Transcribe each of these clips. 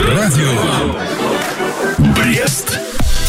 Радио Брест.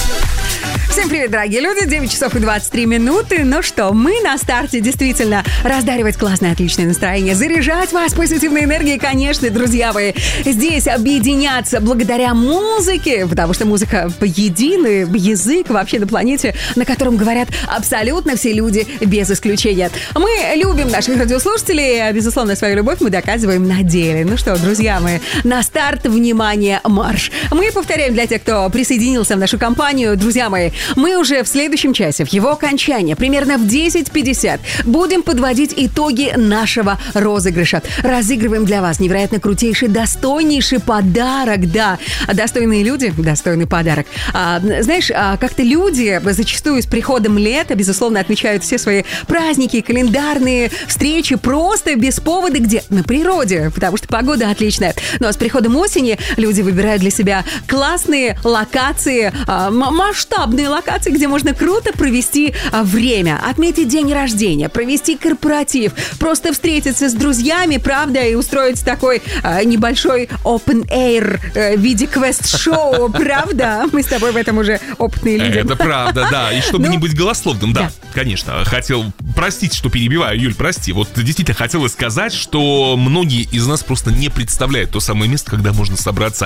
Всем привет, дорогие люди, 9 часов и 23 минуты. Ну что, мы на старте действительно раздаривать классное, отличное настроение, заряжать вас позитивной энергией, конечно, друзья мои. Здесь объединяться благодаря музыке, потому что музыка единый язык вообще на планете, на котором говорят абсолютно все люди без исключения. Мы любим наших радиослушателей, а, безусловно, свою любовь мы доказываем на деле. Ну что, друзья мои, на старт, внимание, марш. Мы повторяем для тех, кто присоединился в нашу компанию, друзья мои, мы уже в следующем часе, в его окончании, примерно в 10:50, будем подводить итоги нашего розыгрыша. Разыгрываем для вас невероятно крутейший, достойнейший подарок. Да, достойные люди, достойный подарок. Знаешь, как-то люди зачастую с приходом лета, безусловно, отмечают все свои праздники, календарные встречи просто без повода, где? На природе, потому что погода отличная. Ну а с приходом осени люди выбирают для себя классные локации, масштабные локации, где можно круто провести время, отметить день рождения, провести корпоратив, просто встретиться с друзьями, правда, и устроить такой небольшой open air в виде квест-шоу, правда? Мы с тобой в этом уже опытные люди. Это правда, да. И чтобы не быть голословным, да, конечно. Хотел, простите, что перебиваю, Юль, прости. Вот действительно хотелось сказать, что многие из нас просто не представляют то самое место, когда можно собраться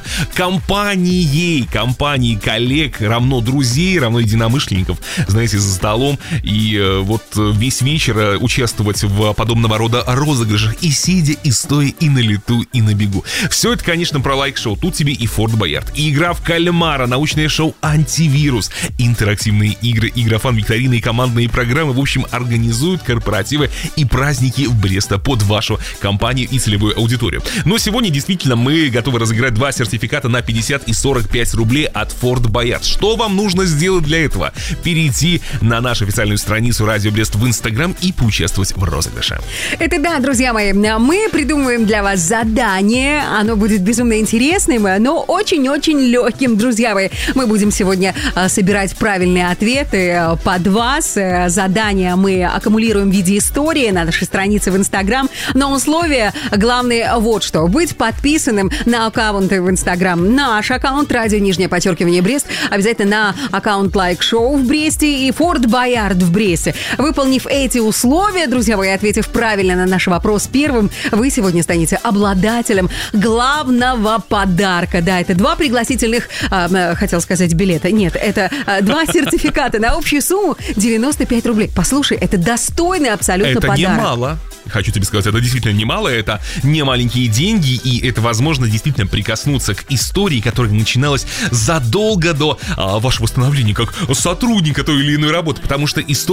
компанией коллег, равно друзей, равно единомышленников, знаете, за столом, и вот весь вечер участвовать в подобного рода розыгрышах, и сидя, и стоя, и на лету, и на бегу. Все это, конечно, про лайк-шоу. Тут тебе и Форт Боярд, и игра в кальмара, научное шоу «Антивирус», интерактивные игры, игрофан, викторины и командные программы. В общем, организуют корпоративы и праздники в Бреста под вашу компанию и целевую аудиторию. Но сегодня действительно мы готовы разыграть 2 сертификата на 50 и 45 рублей от Форт Боярд. Что вам нужно сделать для этого? Перейти на нашу официальную страницу Радио Брест в Инстаграм и поучаствовать в розыгрыше. Это да, друзья мои, мы придумываем для вас задание. Оно будет безумно интересным, но очень-очень легким, друзья мои. Мы будем сегодня собирать правильные ответы под вас. Задание мы аккумулируем в виде истории на нашей странице в Инстаграм. Но условие главное вот что. Быть подписанным на аккаунты в Инстаграм. Наш аккаунт Радио _, Брест. Обязательно на аккаунт Лайк Шоу в Бресте и Форт Боярд в Бресте. Выполнив эти условия, друзья мои, ответив правильно на наш вопрос первым, вы сегодня станете обладателем главного подарка. Да, это 2 пригласительных, хотел сказать, билета. Нет, это 2 сертификата на общую сумму 95 рублей. Послушай, это достойный абсолютно подарок. Это немало. Хочу тебе сказать, это действительно немало, это не маленькие деньги, и это возможно действительно прикоснуться к истории, которая начиналась задолго до вашего становления как сотрудника той или иной работы, потому что история